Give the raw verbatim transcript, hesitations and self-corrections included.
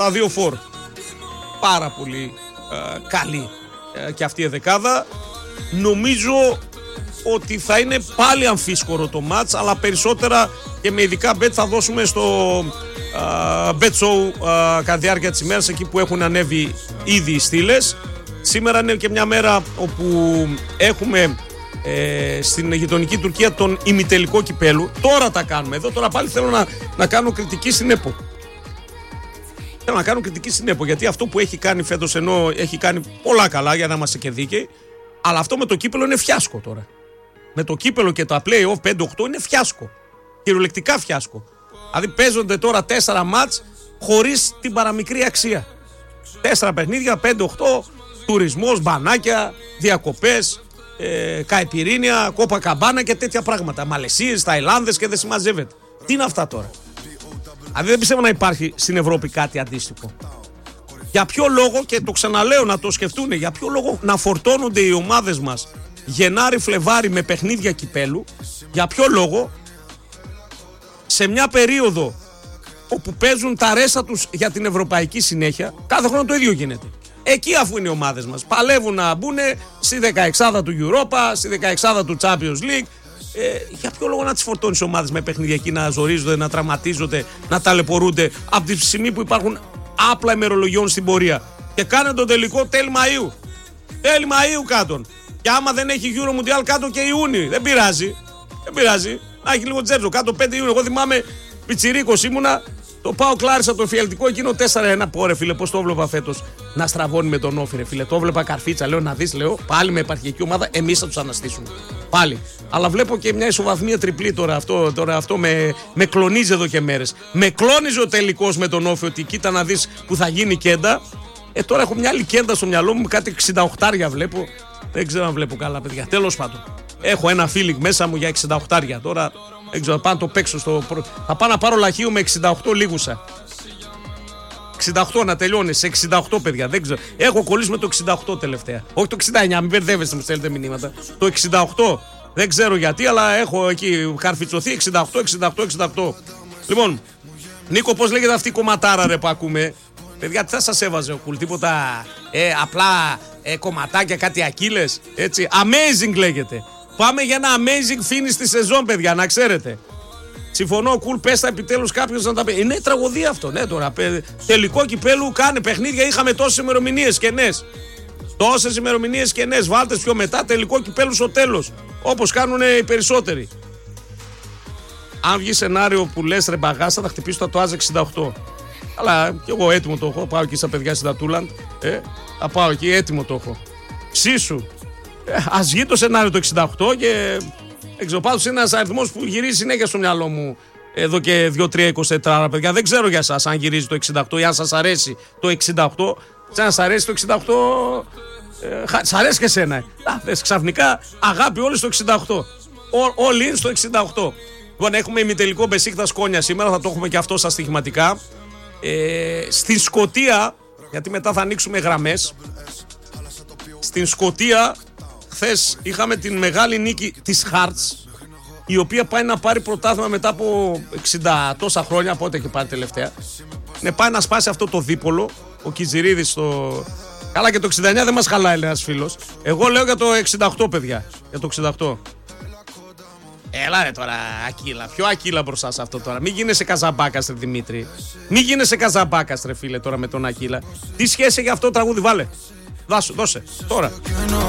τα δύο φορ. Πάρα πολύ ε, καλή ε, και αυτή η δεκάδα. Νομίζω ότι θα είναι πάλι αμφίσκορο το μάτς, αλλά περισσότερα και με ειδικά bet θα δώσουμε στο uh, bet show uh, κατά τη διάρκεια της ημέρας, εκεί που έχουν ανέβει ήδη οι στήλες. Σήμερα είναι και μια μέρα όπου έχουμε ε, στην γειτονική Τουρκία τον ημιτελικό κυπέλου. Τώρα τα κάνουμε εδώ, τώρα πάλι θέλω να, να κάνω κριτική στην ΕΠΟ. Θέλω να κάνω κριτική στην ΕΠΟ, γιατί αυτό που έχει κάνει φέτος, ενώ έχει κάνει πολλά καλά για να είμαστε και δίκαιοι, αλλά αυτό με το κύπελο είναι φιάσκο τώρα. Με το κύπελο και τα play-off πέντε οκτώ είναι φιάσκο. Κυριολεκτικά φιάσκο. Δηλαδή παίζονται τώρα τέσσερα μάτς χωρίς την παραμικρή αξία. Τέσσερα παιχνίδια, πέντε οκτώ, τουρισμός, μπανάκια, διακοπές, ε, καϊπιρίνια, κόπα καμπάνα και τέτοια πράγματα. Μαλαισίες, Ταϊλάνδες και δεν συμμαζεύεται. Τι είναι αυτά τώρα? Δηλαδή δεν πιστεύω να υπάρχει στην Ευρώπη κάτι αντίστοιχο. Για ποιο λόγο, και το ξαναλέω να το σκεφτούν, για ποιο λόγο να φορτώνονται οι ομάδες μας Γενάρη, Φλεβάρη με παιχνίδια κυπέλου? Για ποιο λόγο σε μια περίοδο όπου παίζουν τα ρέστα τους για την ευρωπαϊκή συνέχεια? Κάθε χρόνο το ίδιο γίνεται. Εκεί αφού είναι οι ομάδες μας παλεύουν να μπουν στη δεκαεξάδα του Europa, στη δεκαεξάδα του Champions League. Ε, για ποιο λόγο να τις φορτώνεις οι ομάδες με παιχνίδια εκεί, να ζορίζονται, να τραυματίζονται, να ταλαιπωρούνται από τη στιγμή που υπάρχουν άπλα ημερολογιών στην πορεία? Και κάνε τον τελικό τέλη Μαΐου. Τέλη Μαΐου κάτω. Και άμα δεν έχει Euro Mundial, κάτω και Ιούνιο. Δεν πειράζει. Δεν πειράζει. Να έχει λίγο τζέρτζο. Κάτω πέντε Ιούνιο. Εγώ θυμάμαι πιτσιρίκος ήμουνα. Το πάω Κλάρισα το εφιαλτικό εκείνο τέσσερα ένα. Πόρε φίλε, πώς το έβλεπα φέτος να στραβώνει με τον Όφη, ρε φίλε. Το έβλεπα καρφίτσα. Λέω να δεις, λέω πάλι με επαρχιακή ομάδα. Εμείς θα τους αναστήσουμε. Πάλι. Αλλά βλέπω και μια ισοβαθμία τριπλή τώρα. Αυτό, τώρα αυτό με, με κλονίζει εδώ και μέρες. Με κλώνιζε ο τελικός με τον Όφη, ότι κοίτα να δεις που θα γίνει κέντα. Ε, τώρα έχω μια άλλη κέντα στο μυαλό μου, κάτι εξήντα οκτώ βλέπω. Δεν ξέρω αν βλέπω καλά, παιδιά. Τέλος πάντων. Έχω ένα feeling μέσα μου για εξήντα οκτώ. Τώρα δεν ξέρω, πάω να το παίξω στο. Θα πάω να πάρω λαχείο με εξήντα οκτώ λίγουσα. εξήντα οκτώ να τελειώνει σε εξήντα οκτώ, παιδιά. Δεν ξέρω. Έχω κολλήσει με το εξήντα οκτώ τελευταία. Όχι το εξήντα εννιά, μην μπερδεύεστε, μου στέλνετε μηνύματα. Το εξήντα οκτώ. Δεν ξέρω γιατί, αλλά έχω εκεί καρφιτσωθεί εξήντα οκτώ, εξήντα οκτώ, εξήντα οκτώ. Λοιπόν, Νίκο, πώς λέγεται αυτή η κομματάρα ρε που ακούμε? Παιδιά, τι θα σας έβαζε ο Κουλ, τίποτα ε, απλά ε, κομματάκια, κάτι ακύλες, έτσι? Amazing λέγεται. Πάμε για ένα amazing finish στη σεζόν, παιδιά, να ξέρετε. Συμφωνώ, Κουλ, πες τα επιτέλους κάποιος να τα πει. Είναι τραγωδία αυτό, ναι, τώρα. Τελικό κυπέλου, κάνε παιχνίδια, είχαμε τόσες ημερομηνίες κενές. Τόσες ημερομηνίες κενές, βάλτε πιο μετά, τελικό κυπέλου στο τέλος. Όπως κάνουν οι περισσότεροι. Αν βγει σενάριο που λες ρε μπαγάσα, θα χτυπήσω το τατουάζ εξήντα οκτώ. Αλλά κι εγώ έτοιμο το έχω. Πάω εκεί στα παιδιά στην Τατούλαντ. Ε, θα πάω εκεί, έτοιμο το έχω. Ψήσου. Ε, ας βγει το σενάριο το εξήντα οκτώ και. Εξωπάτως είναι ένας αριθμός που γυρίζει συνέχεια στο μυαλό μου εδώ και δύο τρία είκοσι τέσσερα, παιδιά. Δεν ξέρω για εσάς αν γυρίζει το εξήντα οκτώ ή αν σας αρέσει το εξήντα οκτώ. Σαν να σας αρέσει το εξήντα οκτώ. Ε, σ' αρέσει και εσένα. Α, δες, ξαφνικά αγάπη όλοι στο εξήντα οκτώ. Όλοι είναι στο εξήντα οκτώ. Λοιπόν, έχουμε ημιτελικό Μπεσίκτας Κόνια σήμερα, θα το έχουμε και αυτό στα στοιχηματικά. Ε, στην Σκωτία, γιατί μετά θα ανοίξουμε γραμμές. Στην Σκωτία, χθες είχαμε την μεγάλη νίκη της Hearts, η οποία πάει να πάρει πρωτάθλημα μετά από εξήντα τόσα χρόνια, πότε έχει πάρει τελευταία. Ναι, πάει να σπάσει αυτό το δίπολο. Ο Κιζηρίδης στο. Καλά, και το εξήντα εννιά δεν μας χαλάει, λέει ένας φίλος. Εγώ λέω για το εξήντα οκτώ, παιδιά. Για το εξήντα οκτώ. Έλα ρε τώρα, Ακύλα. Πιο Ακύλα μπροστά σε αυτό τώρα. Μην γίνεσαι Καζαμπάκας, ρε Δημήτρη. Μην γίνεσαι Καζαμπάκας, ρε φίλε, τώρα με τον Ακύλα. Τι σχέση για αυτό το τραγούδι, βάλε. Δάσου, δώσε, τώρα.